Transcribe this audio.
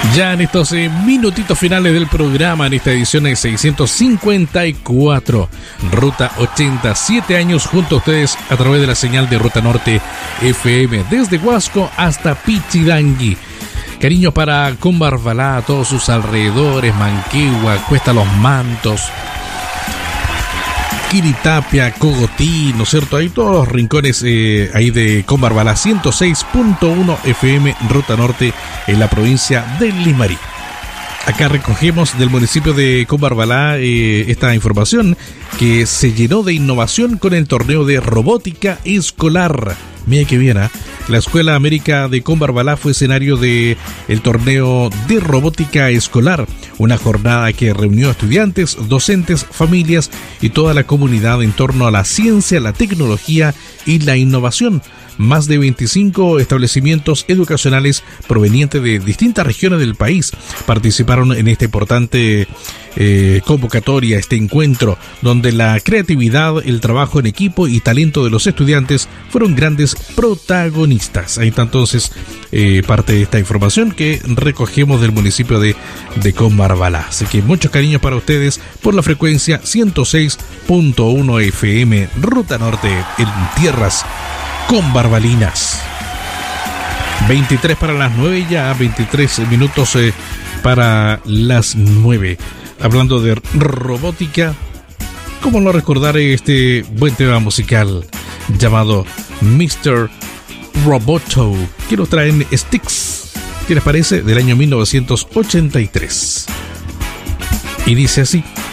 Ya en estos minutitos finales del programa, en esta edición de 654, Ruta 87 años junto a ustedes a través de la señal de Ruta Norte FM, desde Huasco hasta Pichidangui. Cariño para Combarbalá, todos sus alrededores, Manquehue, Cuesta Los Mantos, Quiritapia, Cogotí, ¿no es cierto? Hay todos los rincones ahí de Combarbalá, 106.1 FM, Ruta Norte, en la provincia de Limarí. Acá recogemos del municipio de Combarbalá esta información que se llenó de innovación con el torneo de robótica escolar. Mira que bien, ¿eh? La Escuela América de Combarbalá fue escenario de el torneo de robótica escolar, una jornada que reunió a estudiantes, docentes, familias y toda la comunidad en torno a la ciencia, la tecnología y la innovación. Más de 25 establecimientos educacionales provenientes de distintas regiones del país participaron en esta importante convocatoria, este encuentro, donde la creatividad, el trabajo en equipo y talento de los estudiantes fueron grandes protagonistas. Ahí está entonces parte de esta información que recogemos del municipio de Combarbalá. Así que muchos cariños para ustedes por la frecuencia 106.1 FM, Ruta Norte, en tierras combarbalinas. 23 para las 9 ya, 23 minutos para las 9. Hablando de robótica, ¿cómo no recordar este buen tema musical llamado Mr. Roboto, que nos traen Styx? ¿Qué les parece? Del año 1983. Y dice así: